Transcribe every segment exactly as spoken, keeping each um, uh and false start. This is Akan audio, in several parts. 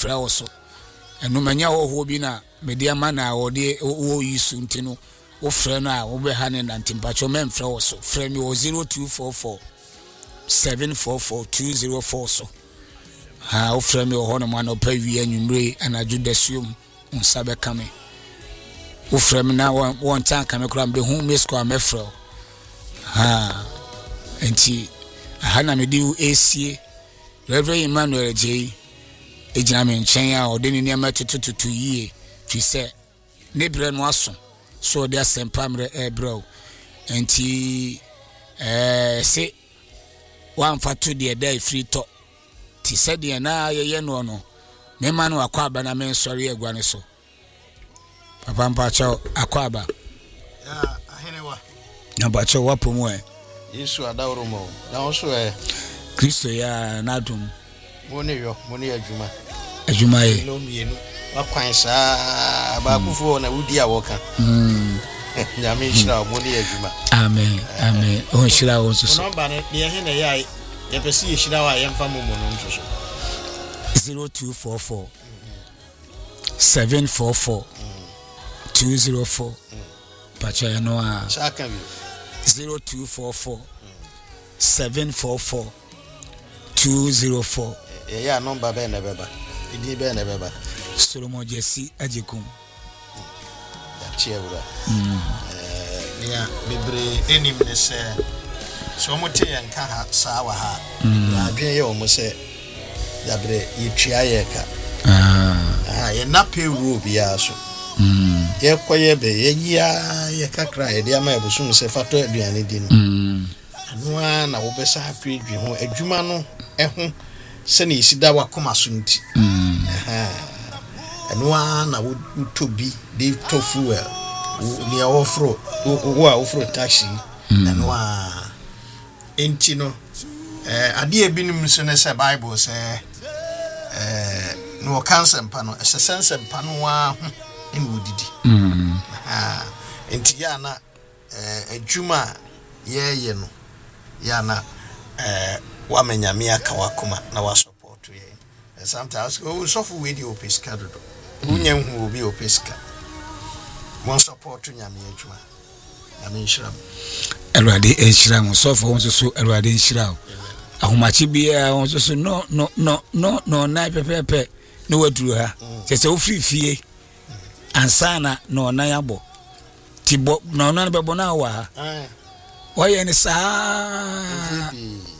memfra wo so eno manya wo ho bi na media ma na wo de wo yisu ntino wo frɛ no a wo be ha ne nantimpacho memfra wo so frɛ mi wo zero two four four seven four four two zero four so ha wo frɛ mi wo ho no ma no pa wi anwumre anadwo dasuom unsa be kame wo frɛ mi na won tan kame kura mbe hu me score mefrɛ ha enti ha na me di esie Reverend Emmanuel J ejina me nchen a ode ni niam tutututu yie fi se ne bre no aso so de asempa mre ebro enti eh se wan fatu de dai free to ti se de na ye no no me ma no akwa aba na me nsori egwa ne so papa mpa cha akwa aba ya ahenewa na ba cha wapo mu e Yesu adawro mo na oso e Kristo ya nadum moni yo moni adwuma adwuma ye no mienu wakwan saa ba kufu na wudi a woka mm nyame shira moni adwuma amen amen on shira on so no ba ne ye he na ya ye pesi ye shira wa ye mfa mo mo no so zero two four four seven four four two zero four pacha ya no a saka bi zero two four four seven four four two zero four eh ya number be na beba idi be na beba Solomon Jesse Ajekum ya chiewura mm eh ya bebre enim ne se so mote yan ka ha sa wa ha adwen ye o mo se ya bre yitwa ye ka ah ah ye na pe ru bia so mm ye koye be ye ya ye kakra ye dia ma ebusum se fato aduane di no mm noa na wo be sa hafi dwi ho adwuma no eho se na isida wakoma so nti mm aha noa na wo tobi de tofu well ni ofro wo a ofro taxi noa enti no eh ade ebinim so ne se bible se eh no cancer mpa no se sense mpa no wa in wudidi mm aha enti ya na eh adwuma ye ye no ya na eh wa menyame aka wakoma na wa support ye sometimes we suffer with the opeska do unya hu obi opeska won support nyame adwuma na me nshira Elwade enshira so for won so elwade nshira ahomachi bia won so no no no no no na pepepe no waduru ha se wo free fie ansana no na yabo tibo no na bebo na wa ha ah oye ni saa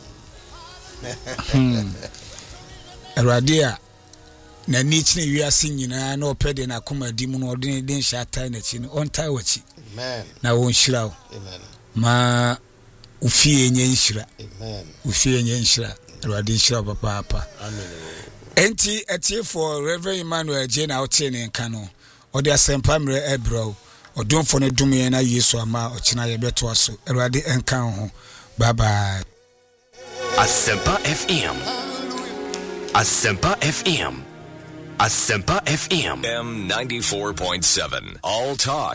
Elwade a na ni chine wiase nyina na opede na komadi mu no odene den shata na chi no on tai wachi amen na won shira amen ma ufie nye nshira amen ufie nye nshira Elwade nshira papa papa amen enti etie for Reverend Emmanuel J na otie ne nka no ode asempa mre ebro odonfo ne dum ye na Yesu ama ochina ye beto aso Elwade enka ho bye bye Asempa F M Asempa F M Asempa F M M ninety-four point seven All Talk